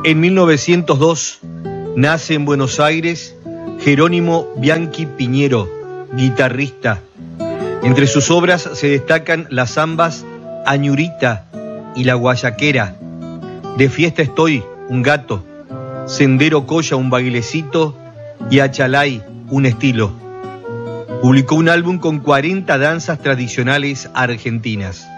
En 1902 nace en Buenos Aires Jerónimo Bianchi Piñero, guitarrista. Entre sus obras se destacan las zambas Añurita y La Guayaquera, De fiesta estoy, un gato, Sendero Colla, un bailecito y Achalay, un estilo. Publicó un álbum con 40 danzas tradicionales argentinas.